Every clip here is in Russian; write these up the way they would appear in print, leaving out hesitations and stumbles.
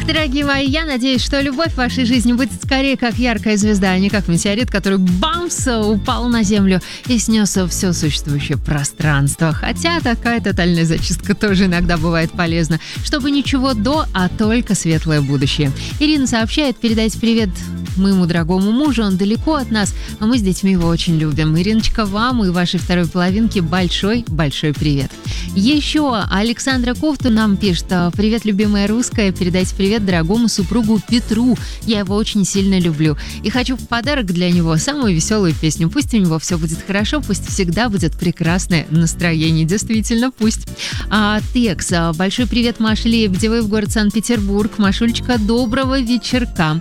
Дорогие мои, я надеюсь, что любовь в вашей жизни будет скорее как яркая звезда, а не как метеорит, который бамс упал на землю и снес все существующее пространство. Хотя такая тотальная зачистка тоже иногда бывает полезна, чтобы ничего до, а только светлое будущее. Ирина сообщает: передайте привет моему дорогому мужу, он далеко от нас, а мы с детьми его очень любим. Ириночка, вам и вашей второй половинке большой-большой привет. Еще Александра Кофту нам пишет: привет, любимая русская, передайте привет дорогому супругу Петру, я его очень сильно люблю. И хочу в подарок для него самую веселую песню. Пусть у него все будет хорошо, пусть всегда будет прекрасное настроение. Действительно, пусть. Текс. Большой привет Маше Лебедевой в город Санкт-Петербург. Машулечка, доброго вечерка.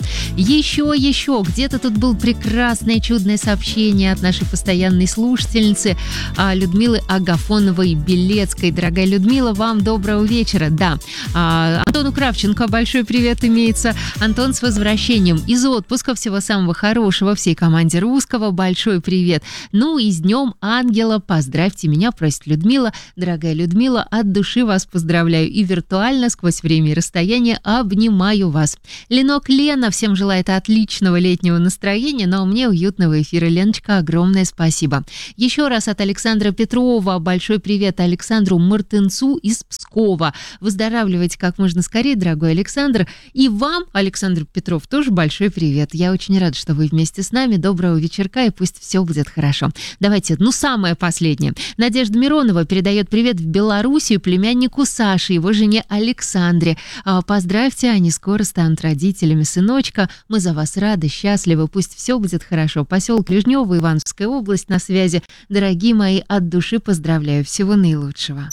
Еще, где-то тут было прекрасное, чудное сообщение от нашей постоянной слушательницы Людмилы Агафоновой-Белецкой. Дорогая Людмила, вам доброго вечера. Да. Антону Кравченко большой привет имеется. Антон, с возвращением из отпуска. Всего самого хорошего всей команде русского. Большой привет. Ну и с Днем Ангела поздравьте меня, просит Людмила. Дорогая Людмила, от души вас поздравляю и виртуально сквозь время и расстояние обнимаю вас. Ленок Лена всем желает отличного летнего настроения, но мне уютного эфира. Леночка, огромное спасибо. Еще раз от Александра Петрова большой привет Александру Мартынцу из Пскова. Выздоравливайте как можно скорее, дорогой Александр. И вам, Александр Петров, тоже большой привет. Я очень рада, что вы вместе с нами. Доброго вечерка, и пусть все будет хорошо. Давайте, самое последнее. Надежда Миронова передает привет в Белоруссию племяннику Саше, его жене Александре. Поздравьте, они скоро станут родителями сыночка. Мы за вас рады, счастливы. Пусть все будет хорошо. Поселок Лежнево, Ивановская область на связи. Дорогие мои, от души поздравляю. Всего наилучшего.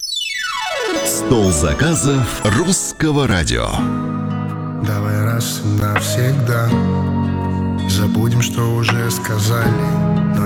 Стол заказов Русского радио. Давай раз и навсегда забудем, что уже сказали.